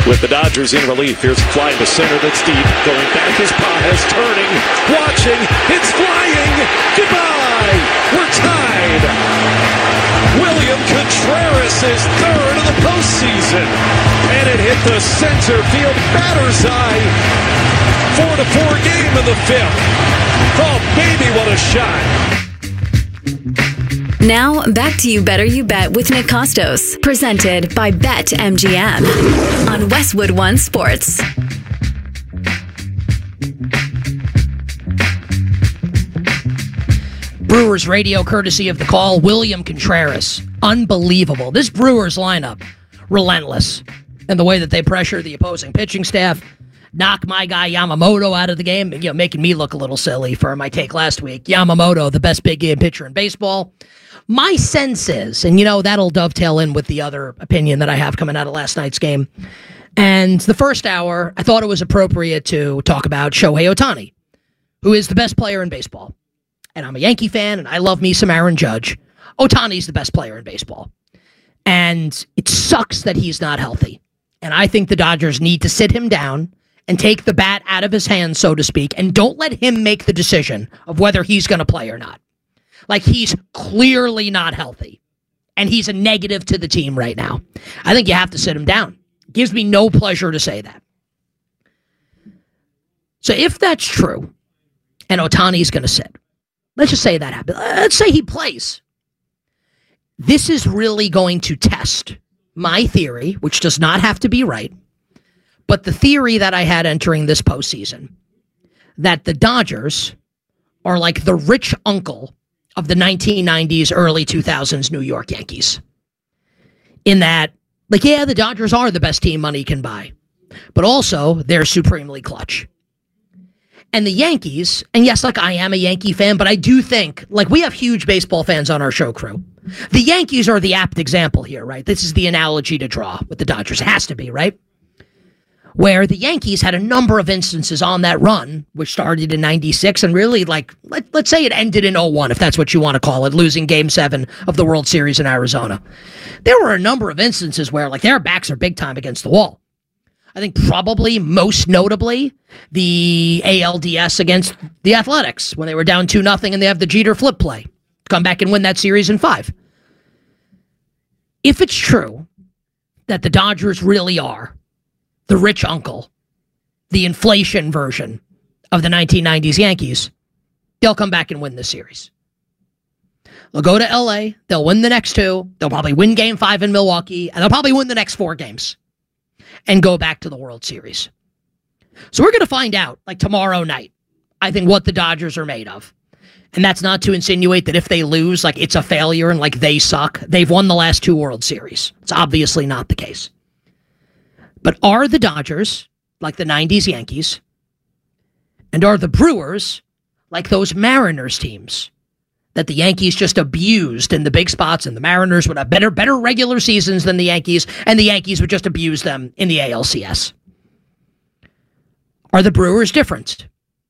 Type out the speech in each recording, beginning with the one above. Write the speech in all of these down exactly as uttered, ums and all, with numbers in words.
With the Dodgers in relief, here's a fly to center that's deep. Going back is Pages, turning, watching, it's flying. Goodbye! We're tied. William Contreras is third of the postseason. And it hit the center field batter's eye. Four to four game in the fifth. Oh, baby, what a shot. Now, back to You Better You Bet with Nick Costos, presented by BetMGM on Westwood One Sports. Brewers radio courtesy of the call, William Contreras. Unbelievable. This Brewers lineup, relentless in the way that they pressure the opposing pitching staff, knock my guy Yamamoto out of the game, you know, making me look a little silly for my take last week. Yamamoto, the best big game pitcher in baseball. My sense is, and you know, that'll dovetail in with the other opinion that I have coming out of last night's game. And the first hour, I thought it was appropriate to talk about Shohei Ohtani, who is the best player in baseball. And I'm a Yankee fan, and I love me some Aaron Judge. Ohtani's the best player in baseball. And it sucks that he's not healthy. And I think the Dodgers need to sit him down and take the bat out of his hands, so to speak, and don't let him make the decision of whether he's going to play or not. Like, he's clearly not healthy, and he's a negative to the team right now. I think you have to sit him down. It gives me no pleasure to say that. So if that's true, and Ohtani's going to sit, let's just say that happens. Let's say he plays. This is really going to test my theory, which does not have to be right, but the theory that I had entering this postseason, that the Dodgers are like the rich uncle of the nineteen nineties, early two thousands New York Yankees. In that, like, yeah, the Dodgers are the best team money can buy, but also they're supremely clutch. And the Yankees, and yes, like, I am a Yankee fan, but I do think, like, we have huge baseball fans on our show crew. The Yankees are the apt example here, right? This is the analogy to draw with the Dodgers. It has to be, right? Where the Yankees had a number of instances on that run, which started in ninety-six, and really, like, let, let's say it ended in oh one, if that's what you want to call it, losing Game seven of the World Series in Arizona. There were a number of instances where, like, their backs are big time against the wall. I think probably most notably the A L D S against the Athletics when they were down two nothing and they have the Jeter flip play. Come back and win that series in five. If it's true that the Dodgers really are the rich uncle, the inflation version of the nineteen nineties Yankees, they'll come back and win this series. They'll go to L A, they'll win the next two, they'll probably win game five in Milwaukee, and they'll probably win the next four games and go back to the World Series. So we're going to find out, like, tomorrow night, I think, what the Dodgers are made of. And that's not to insinuate that if they lose, like, it's a failure and, like, they suck. They've won the last two World Series. It's obviously not the case. But are the Dodgers like the nineties Yankees? And are the Brewers like those Mariners teams that the Yankees just abused in the big spots, and the Mariners would have better, better regular seasons than the Yankees, and the Yankees would just abuse them in the A L C S? Are the Brewers different?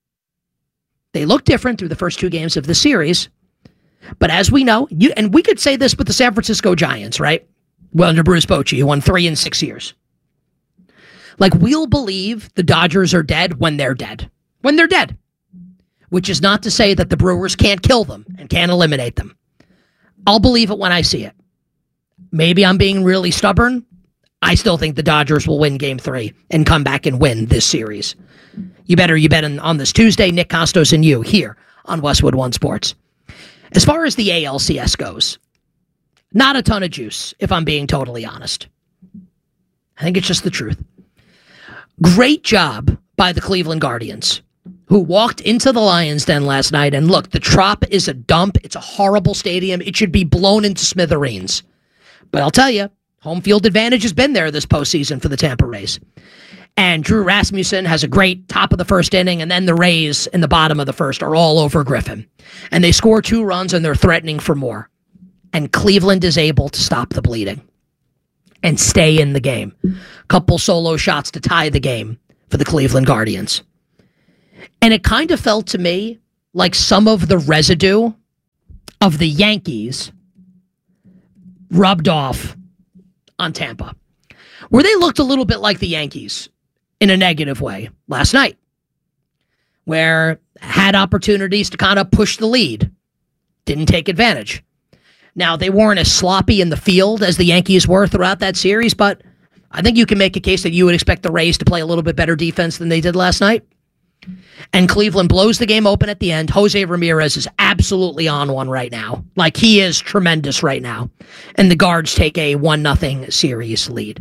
They look different through the first two games of the series, but as we know, you, and we could say this with the San Francisco Giants, right? Well, under Bruce Bochy, who won three in six years. Like, we'll believe the Dodgers are dead when they're dead. When they're dead. Which is not to say that the Brewers can't kill them and can't eliminate them. I'll believe it when I see it. Maybe I'm being really stubborn. I still think the Dodgers will win game three and come back and win this series. You better, you bet on, on this Tuesday, Nick Costos and you here on Westwood One Sports. As far as the A L C S goes, not a ton of juice, if I'm being totally honest. I think it's just the truth. Great job by the Cleveland Guardians, who walked into the Lions' Den last night, and look, the Trop is a dump. It's a horrible stadium. It should be blown into smithereens. But I'll tell you, home field advantage has been there this postseason for the Tampa Rays. And Drew Rasmussen has a great top of the first inning, and then the Rays in the bottom of the first are all over Griffin. And they score two runs, and they're threatening for more. And Cleveland is able to stop the bleeding and stay in the game. Couple solo shots to tie the game for the Cleveland Guardians. And it kind of felt to me like some of the residue of the Yankees rubbed off on Tampa. where they looked a little bit like the Yankees in a negative way last night, where had opportunities to kind of push the lead, didn't take advantage. Now, they weren't as sloppy in the field as the Yankees were throughout that series, but I think you can make a case that you would expect the Rays to play a little bit better defense than they did last night. And Cleveland blows the game open at the end. Jose Ramirez is absolutely on one right now. Like, he is tremendous right now. And the Guards take a one nothing series lead.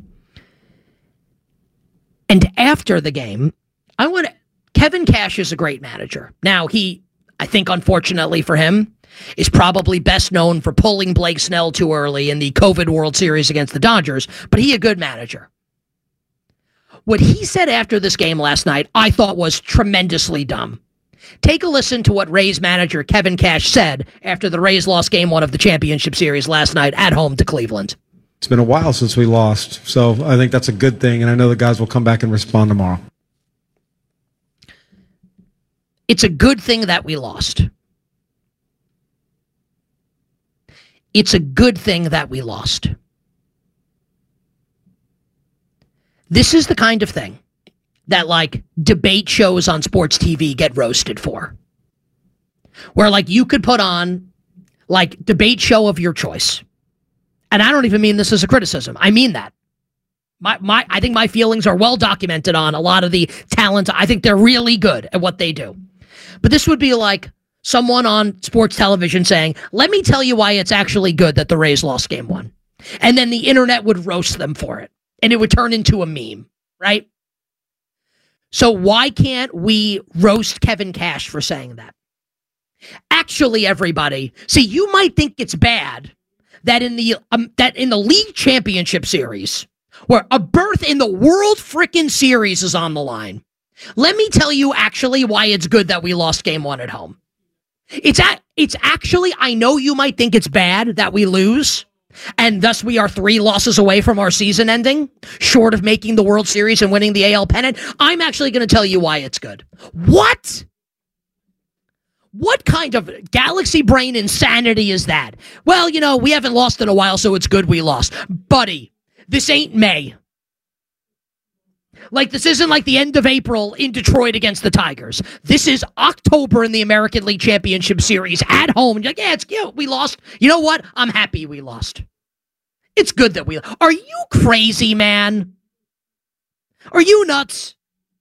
And after the game, I want to, Kevin Cash is a great manager. Now, he, I think, unfortunately for him, is probably best known for pulling Blake Snell too early in the COVID World Series against the Dodgers, but he a good manager. What he said after this game last night, I thought was tremendously dumb. Take a listen to what Rays manager Kevin Cash said after the Rays lost game one of the championship series last night at home to Cleveland. It's been a while since we lost, so I think that's a good thing, and I know the guys will come back and respond tomorrow. It's a good thing that we lost. It's a good thing that we lost. This is the kind of thing that, like, debate shows on sports T V get roasted for. Where, like, you could put on, like, debate show of your choice. And I don't even mean this as a criticism. I mean that. My, my, I think my feelings are well documented on a lot of the talent. I think they're really good at what they do. But this would be like someone on sports television saying, let me tell you why it's actually good that the Rays lost game one. And then the internet would roast them for it. And it would turn into a meme, right? So why can't we roast Kevin Cash for saying that? Actually, everybody, see, you might think it's bad that in the um, that in the league championship series, where a berth in the World Frickin' Series is on the line, let me tell you actually why it's good that we lost game one at home. It's a, it's actually, I know you might think it's bad that we lose, and thus we are three losses away from our season ending, short of making the World Series and winning the A L pennant. I'm actually going to tell you why it's good. What? What kind of galaxy brain insanity is that? Well, you know, we haven't lost in a while, so it's good we lost. Buddy, this ain't May. Like, this isn't like the end of April in Detroit against the Tigers. This is October in the American League Championship Series at home. You're like, yeah, it's, yeah, we lost. You know what? I'm happy we lost. It's good that we... Are you crazy, man? Are you nuts?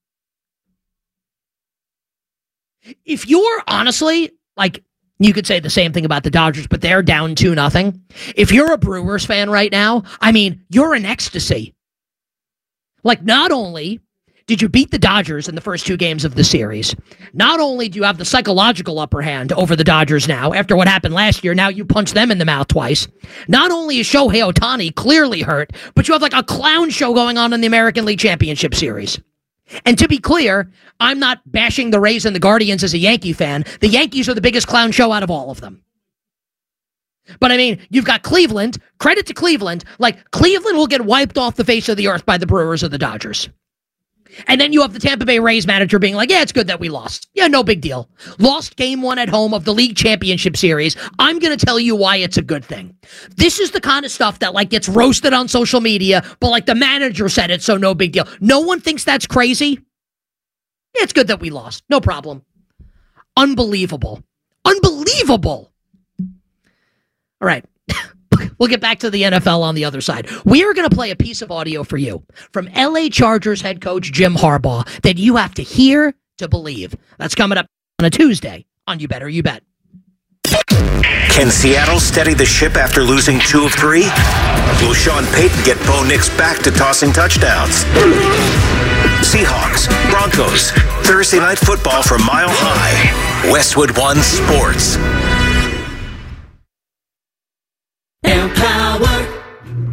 If you're honestly, like, you could say the same thing about the Dodgers, but they're down two nothing. If you're a Brewers fan right now, I mean, you're in ecstasy. Like, not only did you beat the Dodgers in the first two games of the series, not only do you have the psychological upper hand over the Dodgers now, after what happened last year, now you punch them in the mouth twice. Not only is Shohei Ohtani clearly hurt, but you have like a clown show going on in the American League Championship Series. And to be clear, I'm not bashing the Rays and the Guardians as a Yankee fan. The Yankees are the biggest clown show out of all of them. But I mean, you've got Cleveland, credit to Cleveland, like Cleveland will get wiped off the face of the earth by the Brewers or the Dodgers. And then you have the Tampa Bay Rays manager being like, yeah, it's good that we lost. Yeah, no big deal. Lost game one at home of the league championship series. I'm going to tell you why it's a good thing. This is the kind of stuff that like gets roasted on social media, but like the manager said it, so no big deal. No one thinks that's crazy. Yeah, it's good that we lost. No problem. Unbelievable. Unbelievable. All right, we'll get back to the N F L on the other side. We are going to play a piece of audio for you from L A Chargers head coach Jim Harbaugh that you have to hear to believe. That's coming up on a Tuesday on You Better You Bet. Can Seattle steady the ship after losing two of three? Will Sean Payton get Bo Nix back to tossing touchdowns? Seahawks, Broncos, Thursday Night Football from Mile High. Westwood One Sports. Empower.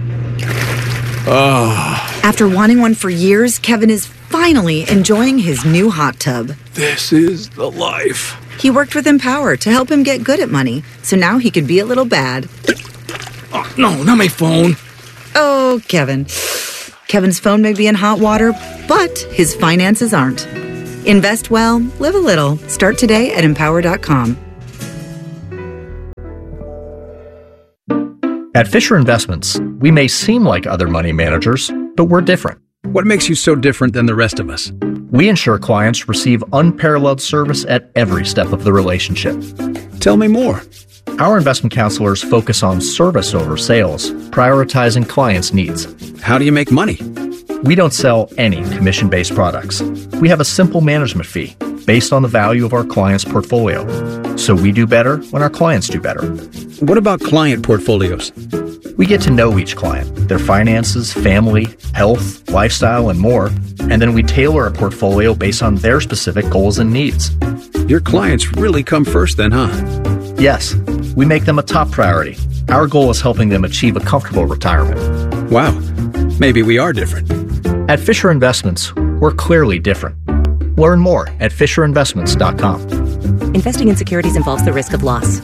Oh. After wanting one for years, Kevin is finally enjoying his new hot tub. This is the life. He worked with Empower to help him get good at money, so now he could be a little bad. Oh, no, not my phone. Oh, Kevin. Kevin's phone may be in hot water, but his finances aren't. Invest well, live a little. Start today at empower dot com. At Fisher Investments, we may seem like other money managers, but we're different. What makes you so different than the rest of us? We ensure clients receive unparalleled service at every step of the relationship. Tell me more. Our investment counselors focus on service over sales, prioritizing clients' needs. How do you make money? We don't sell any commission-based products. We have a simple management fee based on the value of our client's portfolio. So we do better when our clients do better. What about client portfolios? We get to know each client, their finances, family, health, lifestyle, and more, and then we tailor a portfolio based on their specific goals and needs. Your clients really come first then, huh? Yes, we make them a top priority. Our goal is helping them achieve a comfortable retirement. Wow, maybe we are different. At Fisher Investments, we're clearly different. Learn more at fisher investments dot com. Investing in securities involves the risk of loss.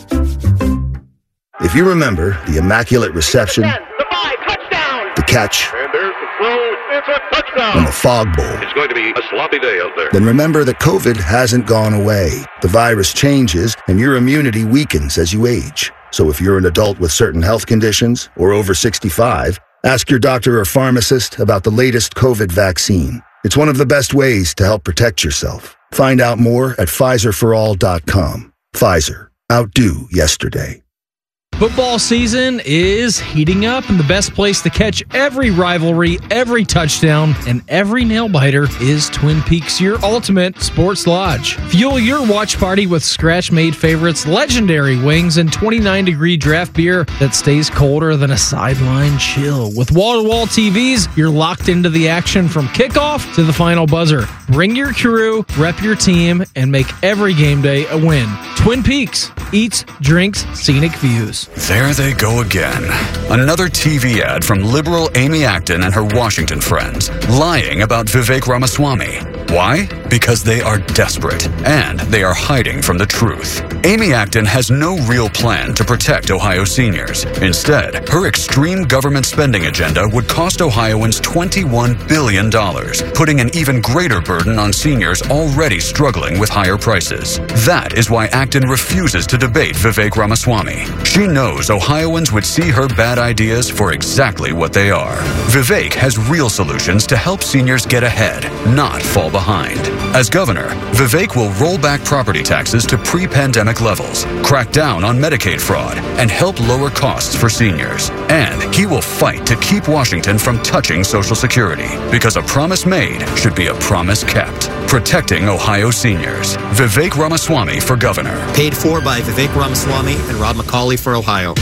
If you remember the Immaculate Reception, the five, touchdown! The catch, and there's the throw, it's a touchdown! And the Fog Bowl, it's going to be a sloppy day out there. Then remember that COVID hasn't gone away. The virus changes and your immunity weakens as you age. So if you're an adult with certain health conditions or over sixty-five, ask your doctor or pharmacist about the latest COVID vaccine. It's one of the best ways to help protect yourself. Find out more at Pfizer for all dot com. Pfizer. Outdo yesterday. Football season is heating up, and the best place to catch every rivalry, every touchdown, and every nail-biter is Twin Peaks, your ultimate sports lodge. Fuel your watch party with scratch-made favorites, legendary wings, and twenty-nine degree draft beer that stays colder than a sideline chill. With wall-to-wall T Vs, you're locked into the action from kickoff to the final buzzer. Bring your crew, rep your team, and make every game day a win. Twin Peaks. Eats, drinks, scenic views. There they go again. Another T V ad from liberal Amy Acton and her Washington friends, lying about Vivek Ramaswamy. Why? Because they are desperate, and they are hiding from the truth. Amy Acton has no real plan to protect Ohio seniors. Instead, her extreme government spending agenda would cost Ohioans twenty-one billion dollars, putting an even greater burden on seniors already struggling with higher prices. That is why Acton refuses to debate Vivek Ramaswamy. She knows Ohioans would see her bad ideas for exactly what they are. Vivek has real solutions to help seniors get ahead, not fall behind. As governor, Vivek will roll back property taxes to pre-pandemic levels, crack down on Medicaid fraud, and help lower costs for seniors. And he will fight to keep Washington from touching Social Security, because a promise made should be a promise kept. Protecting Ohio seniors. Vivek Ramaswamy for governor. Paid for by Vivek Ramaswamy and Rob McCauley for Ohio.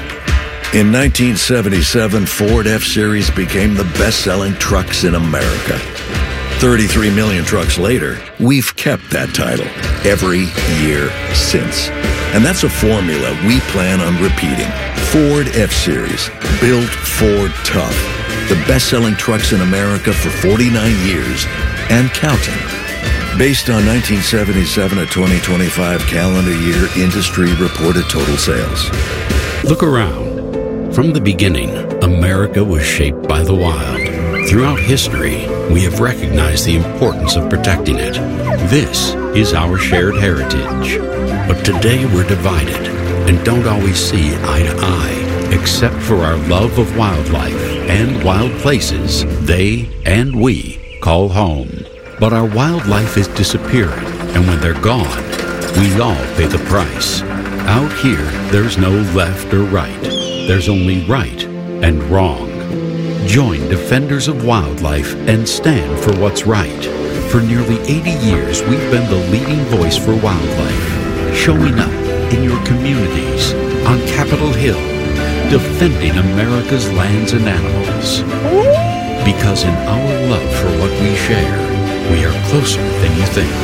In nineteen seventy-seven, Ford F-Series became the best-selling trucks in America. thirty-three million trucks later, we've kept that title every year since. And that's a formula we plan on repeating. Ford F-Series, built Ford tough. The best-selling trucks in America for forty-nine years and counting. Based on nineteen seventy-seven to twenty twenty-five calendar year industry reported total sales. Look around. From the beginning, America was shaped by the wild. Throughout history, we have recognized the importance of protecting it. This is our shared heritage. But today we're divided and don't always see eye to eye, except for our love of wildlife and wild places they and we call home. But our wildlife is disappearing, and when they're gone, we all pay the price. Out here, there's no left or right. There's only right and wrong. Join Defenders of Wildlife and stand for what's right. For nearly eighty years, we've been the leading voice for wildlife, showing up in your communities, on Capitol Hill, defending America's lands and animals. Because in our love for what we share, we are closer than you think.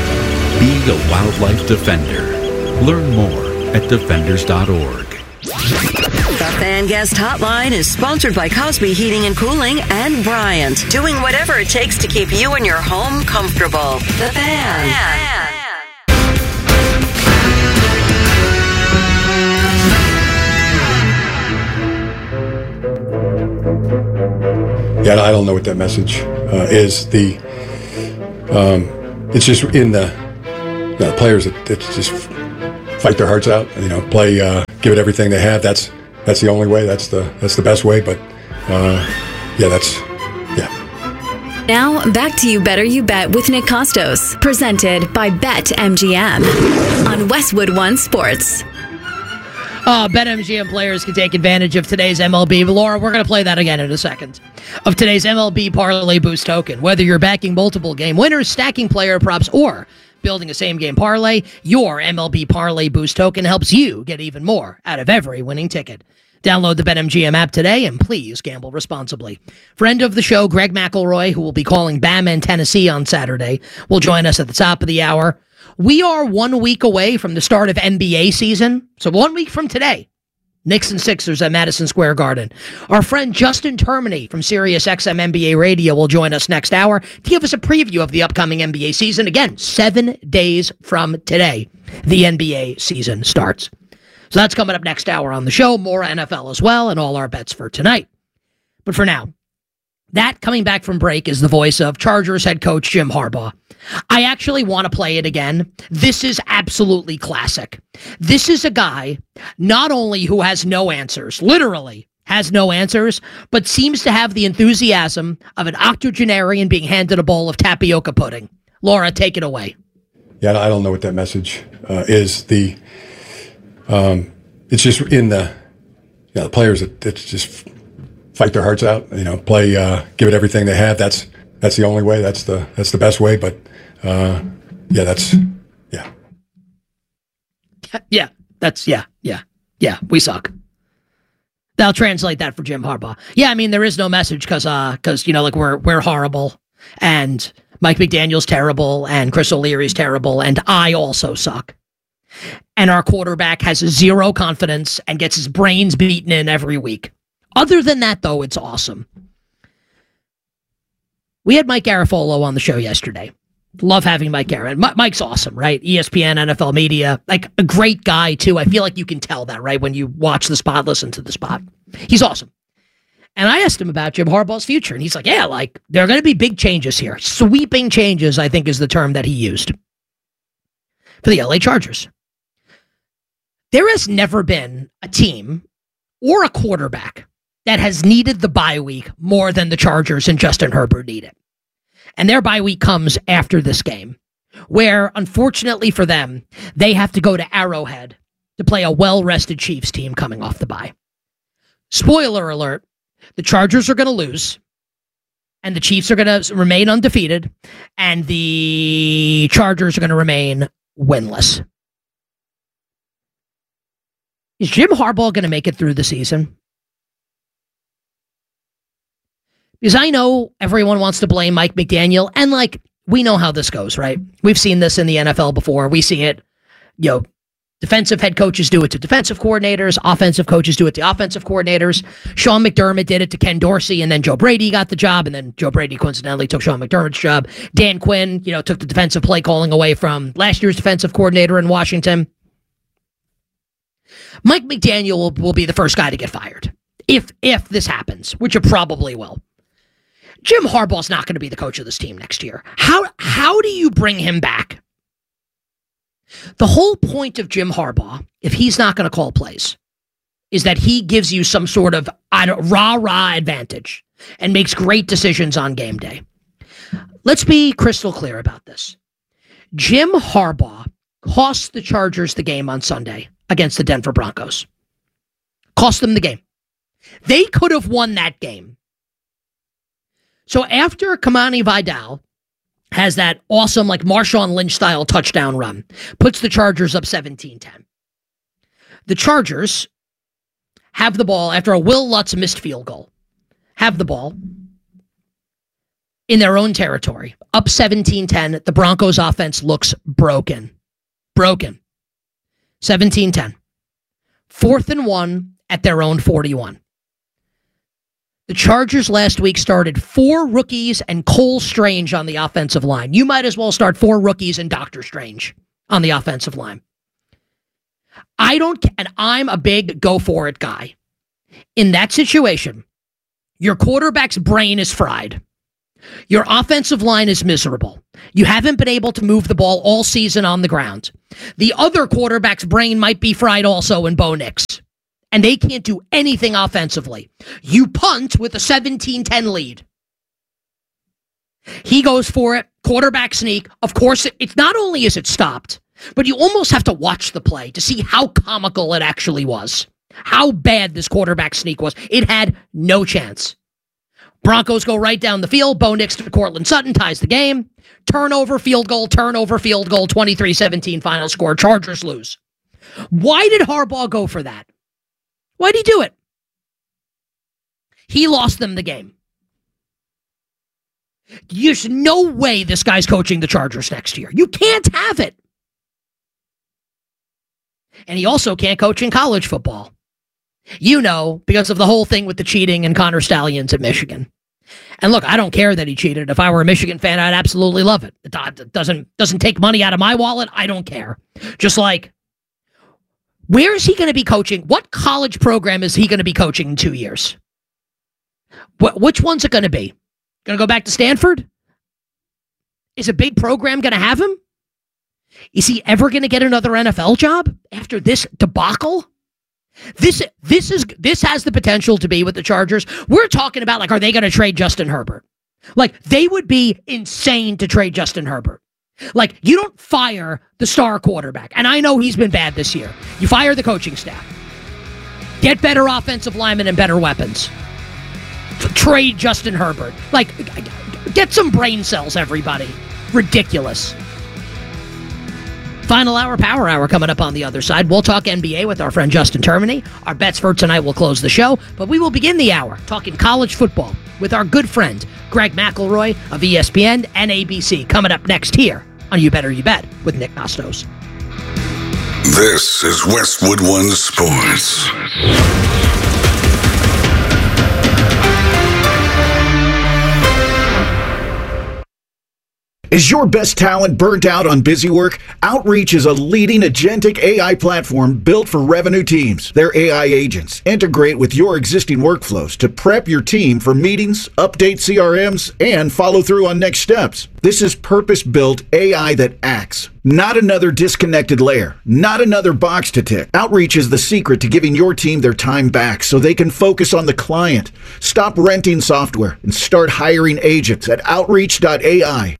Be a wildlife defender. Learn more at defenders dot org. The Fan Guest Hotline is sponsored by Cosby Heating and Cooling and Bryant, doing whatever it takes to keep you and your home comfortable. The Fan. Fan. Yeah, I don't know what that message uh, is. The um, it's just in the, the players that, that just fight their hearts out. You know, play, uh, give it everything they have. That's that's the only way. That's the that's the best way. But uh, yeah, that's Now, back to You Better You Bet with Nick Costos, presented by BetMGM on Westwood One Sports. Uh, BetMGM players can take advantage of today's M L B. Laura, we're going to play that again in a second. Of today's M L B Parlay Boost Token. Whether you're backing multiple game winners, stacking player props, or building a same-game parlay, your M L B Parlay Boost Token helps you get even more out of every winning ticket. Download the BetMGM app today, and please gamble responsibly. Friend of the show, Greg McElroy, who will be calling Bama and Tennessee on Saturday, will join us at the top of the hour. We are one week away from the start of N B A season, so one week from today, Knicks and Sixers at Madison Square Garden. Our friend Justin Termini from SiriusXM N B A Radio will join us next hour to give us a preview of the upcoming N B A season. Again, seven days from today, the N B A season starts. So that's coming up next hour on the show. More N F L as well, and all our bets for tonight. But for now, that coming back from break is the voice of Chargers head coach Jim Harbaugh. I actually want to play it again. This is absolutely classic. This is a guy not only who has no answers, literally has no answers, but seems to have the enthusiasm of an octogenarian being handed a bowl of tapioca pudding. Laura, take it away. Yeah, I don't know what that message uh, is. The um, it's just in the you know, the players that, that just fight their hearts out. You know, play, uh, give it everything they have. That's that's the only way. That's the that's the best way. But uh, yeah, that's yeah, yeah, that's yeah, yeah, yeah. We suck. I'll translate that for Jim Harbaugh. Yeah, I mean there is no message because uh, because you know like we're we're horrible and Mike McDaniel's terrible and Chris O'Leary's terrible and I also suck. And our quarterback has zero confidence and gets his brains beaten in every week. Other than that, though, it's awesome. We had Mike Garafolo on the show yesterday. Love having Mike Garafolo. Mike's awesome, right? E S P N, N F L media, like a great guy, too. I feel like you can tell that, right? When you watch the spot, listen to the spot. He's awesome. And I asked him about Jim Harbaugh's future, and he's like, yeah, like, there are going to be big changes here. Sweeping changes, I think, is the term that he used for the L A Chargers. There has never been a team or a quarterback that has needed the bye week more than the Chargers and Justin Herbert need it. And their bye week comes after this game, where, unfortunately for them, they have to go to Arrowhead to play a well-rested Chiefs team coming off the bye. Spoiler alert, the Chargers are going to lose, and the Chiefs are going to remain undefeated, and the Chargers are going to remain winless. Is Jim Harbaugh going to make it through the season? Because I know everyone wants to blame Mike McDaniel, and like, we know how this goes, right? We've seen this in the N F L before. We see it, you know, defensive head coaches do it to defensive coordinators, offensive coaches do it to offensive coordinators. Sean McDermott did it to Ken Dorsey, and then Joe Brady got the job, and then Joe Brady coincidentally took Sean McDermott's job. Dan Quinn, you know, took the defensive play calling away from last year's defensive coordinator in Washington. Mike McDaniel will, will be the first guy to get fired if if this happens, which it probably will. Jim Harbaugh's not going to be the coach of this team next year. How how do you bring him back? The whole point of Jim Harbaugh, if he's not going to call plays, is that he gives you some sort of I don't, rah-rah advantage and makes great decisions on game day. Let's be crystal clear about this. Jim Harbaugh cost the Chargers the game on Sunday against the Denver Broncos. Cost them the game. They could have won that game. So after Kamani Vidal has that awesome, like Marshawn Lynch-style touchdown run, puts the Chargers up seventeen ten. The Chargers have the ball after a Will Lutz missed field goal. Have the ball in their own territory. Up seventeen ten. The Broncos offense looks broken. Broken. seventeen ten. Fourth and one at their own forty-one. The Chargers last week started four rookies and Cole Strange on the offensive line. You might as well start four rookies and Doctor Strange on the offensive line. I don't, and I'm a big go for it guy. In that situation, your quarterback's brain is fried. Your offensive line is miserable. You haven't been able to move the ball all season on the ground. The other quarterback's brain might be fried also in Bo Nix. And they can't do anything offensively. You punt with a seventeen ten lead. He goes for it, quarterback sneak. Of course, it, it's not only is it stopped, but you almost have to watch the play to see how comical it actually was. How bad this quarterback sneak was. It had no chance. Broncos go right down the field. Bo Nix to Cortland Sutton ties the game. Turnover, field goal, turnover, field goal, twenty-three seventeen final score. Chargers lose. Why did Harbaugh go for that? Why'd he do it? He lost them the game. There's no way this guy's coaching the Chargers next year. You can't have it. And he also can't coach in college football. You know, because of the whole thing with the cheating and Connor Stallions at Michigan. And look, I don't care that he cheated. If I were a Michigan fan, I'd absolutely love it. It doesn't, doesn't take money out of my wallet. I don't care. Just like, where is he going to be coaching? What college program is he going to be coaching in two years? Wh- which one's it going to be? Going to go back to Stanford? Is a big program going to have him? Is he ever going to get another N F L job after this debacle? This this is this has the potential to be with the Chargers. We're talking about, like, are they going to trade Justin Herbert? Like, they would be insane to trade Justin Herbert. Like, you don't fire the star quarterback. And I know he's been bad this year. You fire the coaching staff. Get better offensive linemen and better weapons. Trade Justin Herbert. Like, get some brain cells, everybody. Ridiculous. Final hour, power hour coming up on the other side. We'll talk N B A with our friend Justin Termini. Our bets for tonight will close the show, but we will begin the hour talking college football with our good friend Greg McElroy of E S P N and A B C. Coming up next here on You Better You Bet with Nick Kostos. This is Westwood One Sports. Is your best talent burnt out on busy work? Outreach is a leading agentic A I platform built for revenue teams. Their A I agents integrate with your existing workflows to prep your team for meetings, update C R Ms, and follow through on next steps. This is purpose-built A I that acts. Not another disconnected layer. Not another box to tick. Outreach is the secret to giving your team their time back so they can focus on the client. Stop renting software and start hiring agents at outreach dot A I.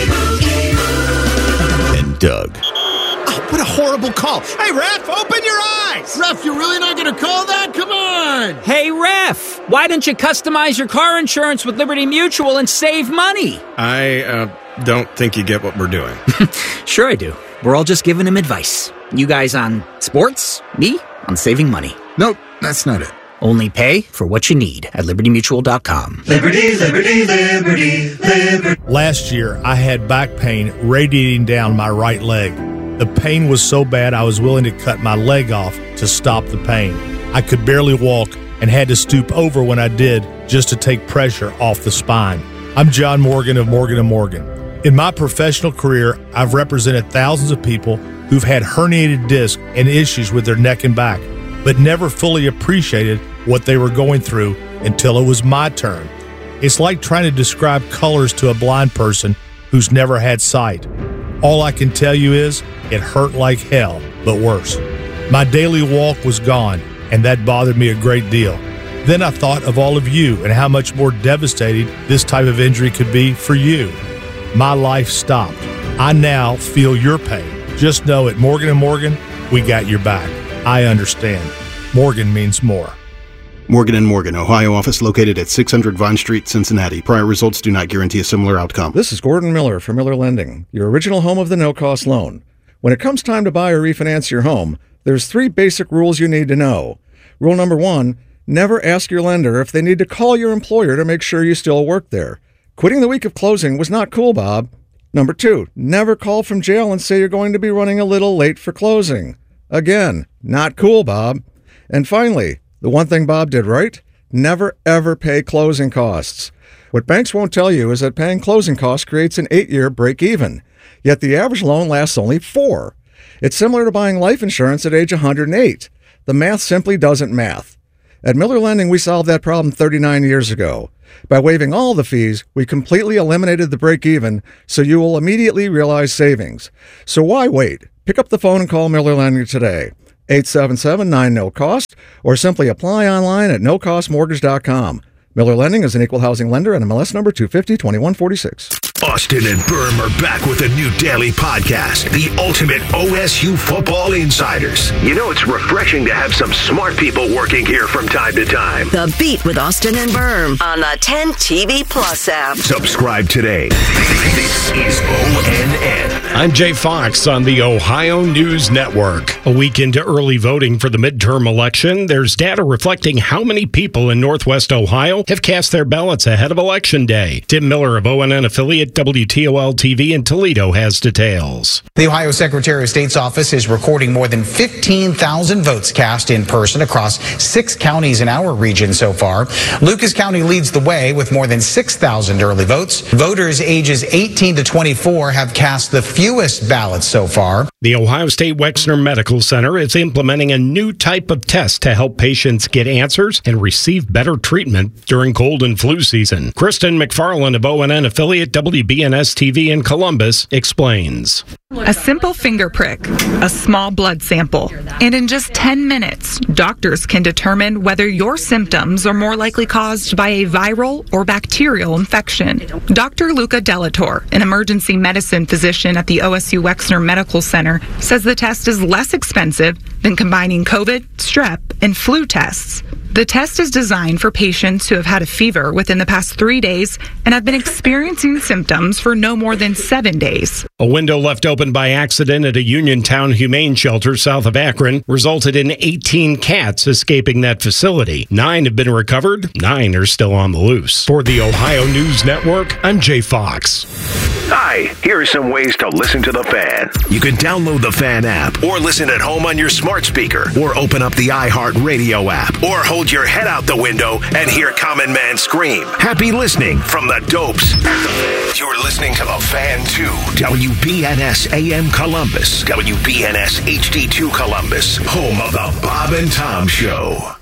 And Doug. Oh, what a horrible call. Hey, ref, open your eyes. Ref, you're really not going to call that? Come on. Hey, ref, why don't you customize your car insurance with Liberty Mutual and save money? I uh, don't think you get what we're doing. Sure I do. We're all just giving him advice. You guys on sports, me on saving money. Nope, that's not it. Only pay for what you need at liberty mutual dot com. Liberty, liberty, liberty, liberty. Last year, I had back pain radiating down my right leg. The pain was so bad I was willing to cut my leg off to stop the pain. I could barely walk and had to stoop over when I did just to take pressure off the spine. I'm John Morgan of Morgan and Morgan. In my professional career, I've represented thousands of people who've had herniated discs and issues with their neck and back, but never fully appreciated what they were going through until it was my turn. It's like trying to describe colors to a blind person who's never had sight. All I can tell you is it hurt like hell, but worse. My daily walk was gone, and that bothered me a great deal. Then I thought of all of you and how much more devastating this type of injury could be for you. My life stopped. I now feel your pain. Just know at Morgan and Morgan, we got your back. I understand. Morgan means more. Morgan and Morgan, Ohio office located at six hundred Vine Street, Cincinnati. Prior results do not guarantee a similar outcome. This is Gordon Miller from Miller Lending, your original home of the no-cost loan. When it comes time to buy or refinance your home, there's three basic rules you need to know. Rule number one, never ask your lender if they need to call your employer to make sure you still work there. Quitting the week of closing was not cool, Bob. Number two, never call from jail and say you're going to be running a little late for closing. Again, not cool, Bob. And finally, the one thing Bob did right, never ever pay closing costs. What banks won't tell you is that paying closing costs creates an eight-year break-even, yet the average loan lasts only four. It's similar to buying life insurance at age one hundred eight. The math simply doesn't math. At Miller Lending, we solved that problem thirty-nine years ago. By waiving all the fees, we completely eliminated the break-even, so you will immediately realize savings. So why wait? Pick up the phone and call Miller Lending today. eight seven seven nine no cost, or simply apply online at no cost mortgage dot com. Miller Lending is an equal housing lender and M L S number two fifty twenty-one forty-six. Austin and Berm are back with a new daily podcast, the Ultimate O S U Football Insiders. You know, it's refreshing to have some smart people working here from time to time. The Beat with Austin and Berm on the ten T V Plus app. Subscribe today. This is O N N. I'm Jay Fox on the Ohio News Network. A week into early voting for the midterm election, there's data reflecting how many people in Northwest Ohio have cast their ballots ahead of Election Day. Tim Miller of O N N affiliate W T O L T V in Toledo has details. The Ohio Secretary of State's office is recording more than fifteen thousand votes cast in person across six counties in our region so far. Lucas County leads the way with more than six thousand early votes. Voters ages eighteen to twenty-four have cast the fewest ballots so far. The Ohio State Wexner Medical Center is implementing a new type of test to help patients get answers and receive better treatment during cold and flu season. Kristen McFarland of O N N affiliate W B N S T V in Columbus explains. A simple finger prick, a small blood sample, and in just ten minutes, doctors can determine whether your symptoms are more likely caused by a viral or bacterial infection. Doctor Luca Delator, an emergency medicine physician at the O S U Wexner Medical Center, says the test is less expensive than combining COVID, strep, and flu tests. The test is designed for patients who have had a fever within the past three days and have been experiencing symptoms for no more than seven days. A window left open by accident at a Uniontown Humane Shelter south of Akron resulted in eighteen cats escaping that facility. Nine have been recovered, nine are still on the loose. For the Ohio News Network, I'm Jay Fox. Hi, here are some ways to listen to The Fan. You can download the Fan app, or listen at home on your smart speaker, or open up the iHeartRadio app, or hold your head out the window and hear Common Man scream. Happy listening from the Dopes. You're listening to The Fan two, W B N S A M Columbus, W B N S H D two Columbus, home of the Bob and Tom Show.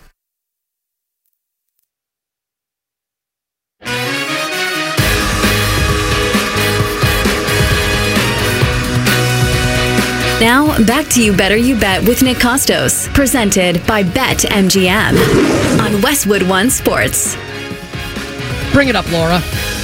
Now, back to You Better You Bet with Nick Costos, presented by Bet M G M on Westwood One Sports. Bring it up, Laura.